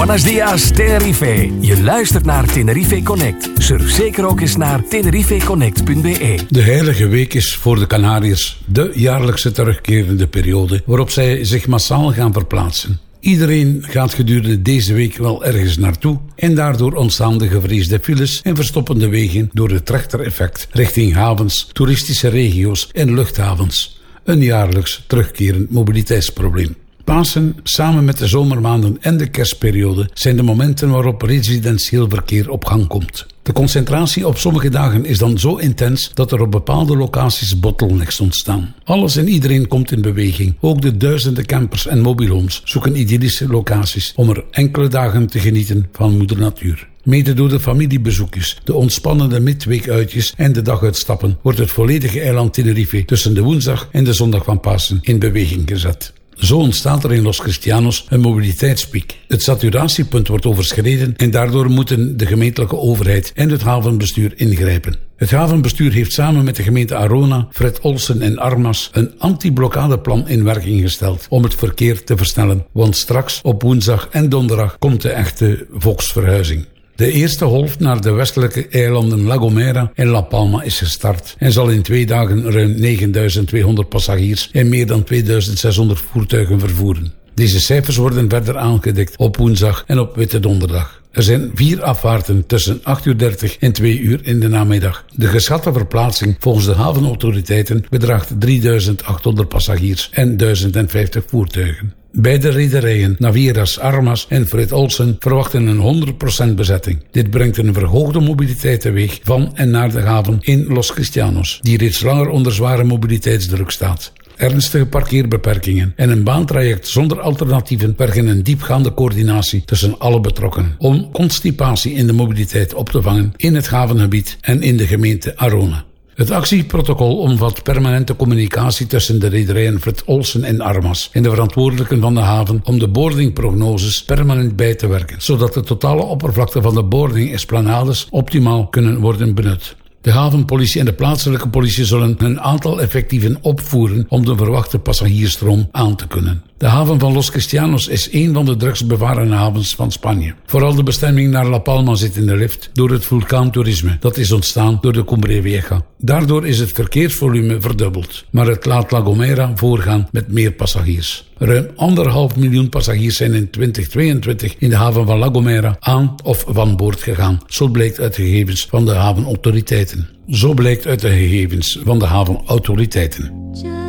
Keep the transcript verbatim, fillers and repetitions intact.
Buenos dias, Tenerife. Je luistert naar Tenerife Connect. Surf zeker ook eens naar tenerife connect punt b e. De Heilige Week is voor de Canariërs de jaarlijkse terugkerende periode waarop zij zich massaal gaan verplaatsen. Iedereen gaat gedurende deze week wel ergens naartoe en daardoor ontstaan de gevreesde files en verstoppende wegen door het trechtereffect richting havens, toeristische regio's en luchthavens. Een jaarlijks terugkerend mobiliteitsprobleem. Pasen, samen met de zomermaanden en de kerstperiode, zijn de momenten waarop residentieel verkeer op gang komt. De concentratie op sommige dagen is dan zo intens dat er op bepaalde locaties bottlenecks ontstaan. Alles en iedereen komt in beweging. Ook de duizenden campers en mobielhomes zoeken idyllische locaties om er enkele dagen te genieten van moeder natuur. Mede door de familiebezoekjes, de ontspannende midweekuitjes en de daguitstappen wordt het volledige eiland Tenerife tussen de woensdag en de zondag van Pasen in beweging gezet. Zo ontstaat er in Los Cristianos een mobiliteitspiek. Het saturatiepunt wordt overschreden en daardoor moeten de gemeentelijke overheid en het havenbestuur ingrijpen. Het havenbestuur heeft samen met de gemeente Arona, Fred Olsen en Armas een anti-blokkadeplan in werking gesteld om het verkeer te versnellen, want straks op woensdag en donderdag komt de echte volksverhuizing. De eerste golf naar de westelijke eilanden La Gomera en La Palma is gestart en zal in twee dagen ruim negenduizend tweehonderd passagiers en meer dan tweeduizend zeshonderd voertuigen vervoeren. Deze cijfers worden verder aangedikt op woensdag en op Witte Donderdag. Er zijn vier afvaarten tussen acht uur dertig en twee uur in de namiddag. De geschatte verplaatsing volgens de havenautoriteiten bedraagt drieduizend achthonderd passagiers en duizend vijftig voertuigen. Beide rederijen, Navieras, Armas en Fred Olsen, verwachten een honderd procent bezetting. Dit brengt een verhoogde mobiliteit teweeg van en naar de haven in Los Cristianos, die reeds langer onder zware mobiliteitsdruk staat. Ernstige parkeerbeperkingen en een baantraject zonder alternatieven vergen een diepgaande coördinatie tussen alle betrokkenen om constipatie in de mobiliteit op te vangen in het havengebied en in de gemeente Arona. Het actieprotocol omvat permanente communicatie tussen de rederijen Fred Olsen en Armas en de verantwoordelijken van de haven om de boardingprognoses permanent bij te werken, zodat de totale oppervlakte van de boarding-esplanades optimaal kunnen worden benut. De havenpolitie en de plaatselijke politie zullen een aantal effectieven opvoeren om de verwachte passagiersstroom aan te kunnen. De haven van Los Cristianos is een van de drugsbevarende havens van Spanje. Vooral de bestemming naar La Palma zit in de lift door het vulkaantoerisme dat is ontstaan door de Cumbre Vieja. Daardoor is het verkeersvolume verdubbeld, maar het laat La Gomera voorgaan met meer passagiers. Ruim anderhalf miljoen passagiers zijn in twintig tweeëntwintig in de haven van La Gomera aan of van boord gegaan. Zo blijkt uit de gegevens van de havenautoriteiten. Zo blijkt uit de gegevens van de havenautoriteiten.